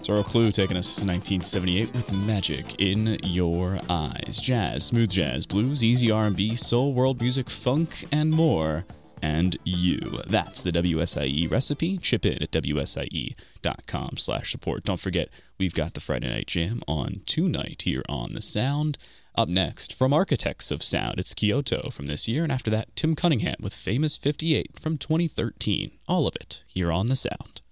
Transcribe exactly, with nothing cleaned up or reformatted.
Zoro Clue taking us to nineteen seventy-eight with Magic in Your Eyes. Jazz, smooth jazz, blues, easy R and B, soul, world music, funk, and more. And you. That's the W S I E recipe. Chip in at W S I E dot com slash support. Don't forget, we've got the Friday Night Jam on tonight here on The Sound. Up next, from Architects of Sound, it's Kyoto from this year. And after that, Tim Cunningham with Famous fifty-eight from twenty thirteen. All of it here on The Sound.